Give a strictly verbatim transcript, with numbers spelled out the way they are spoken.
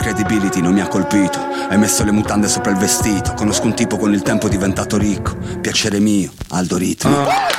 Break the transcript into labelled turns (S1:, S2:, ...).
S1: credibility non mi ha colpito. Hai messo le mutande sopra il vestito. Conosco un tipo con il tempo diventato ricco. Piacere mio, Aldo Ritmo. uh.